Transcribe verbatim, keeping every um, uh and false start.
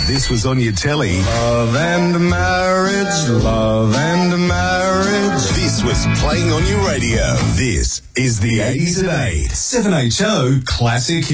this was on your telly. Love and marriage, love and marriage. This was playing on your radio. This is the eighties at eight. seven H O Classic